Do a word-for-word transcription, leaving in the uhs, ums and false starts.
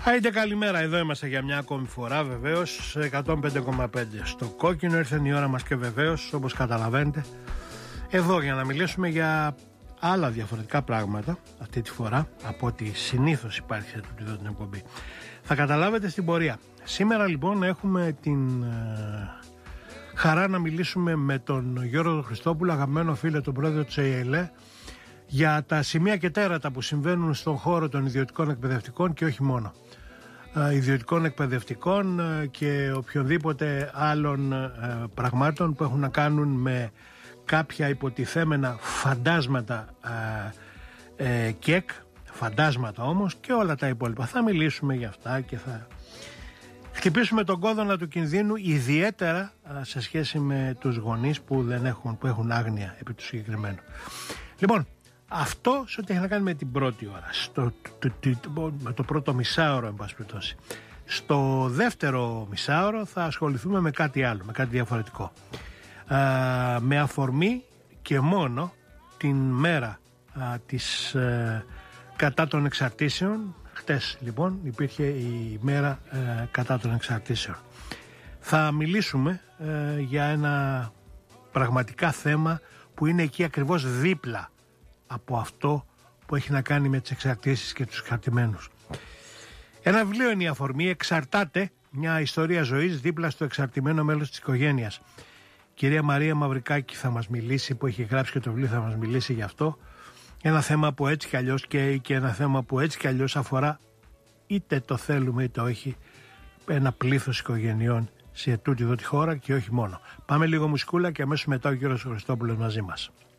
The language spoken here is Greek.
Άιντε καλημέρα, εδώ είμαστε για μια ακόμη φορά, βεβαίως εκατόν πέντε κόμμα πέντε στο κόκκινο. Ήρθε η ώρα μας και βεβαίως, όπως καταλαβαίνετε, εδώ για να μιλήσουμε για άλλα διαφορετικά πράγματα αυτή τη φορά από ό,τι συνήθως υπάρχει σε τούτη εδώ την εκπομπή. Θα καταλάβετε στην πορεία. Σήμερα λοιπόν έχουμε την ε, χαρά να μιλήσουμε με τον Γιώργο Χριστόπουλο, αγαπημένο φίλο, τον πρόεδρο της ΕΕΛΕ, για τα σημεία και τέρατα που συμβαίνουν στον χώρο των ιδιωτικών εκπαιδευτικών και όχι μόνο. Ε, ιδιωτικών εκπαιδευτικών ε, και οποιονδήποτε άλλων ε, πραγμάτων που έχουν να κάνουν με κάποια υποτιθέμενα φαντάσματα ε, ε, ΚΕΚ, φαντάσματα όμως και όλα τα υπόλοιπα. Θα μιλήσουμε για αυτά και θα χτυπήσουμε τον κόδωνα του κινδύνου, ιδιαίτερα ε, σε σχέση με τους γονείς που, δεν έχουν, που έχουν άγνοια επί του συγκεκριμένου. Λοιπόν, αυτό σε ό,τι έχει να κάνει με την πρώτη ώρα, στο, το, το, το, με το πρώτο μισάωρο εν πάση περιπτώσει. Στο δεύτερο μισάωρο θα ασχοληθούμε με κάτι άλλο, με κάτι διαφορετικό. Α, με αφορμή και μόνο την μέρα α, της α, κατά των εξαρτήσεων. Χτες λοιπόν υπήρχε η μέρα α, κατά των εξαρτήσεων. Θα μιλήσουμε α, για ένα πραγματικά θέμα που είναι εκεί ακριβώς δίπλα από αυτό που έχει να κάνει με τις εξαρτήσεις και τους εξαρτημένους. Ένα βιβλίο είναι η αφορμή, εξαρτάται, μια ιστορία ζωής δίπλα στο εξαρτημένο μέλος της οικογένειας. Κυρία Μαρία Μαυρικάκη θα μας μιλήσει, που έχει γράψει και το βιβλίο, θα μας μιλήσει γι' αυτό. Ένα θέμα που έτσι κι αλλιώς καίει και ένα θέμα που έτσι κι αλλιώς αφορά, είτε το θέλουμε είτε όχι, ένα πλήθος οικογενειών σε τούτη εδώ τη χώρα και όχι μόνο. Πάμε λίγο μουσικούλα και αμέσως μετά ο κύριος Χριστόπουλος μαζί μας.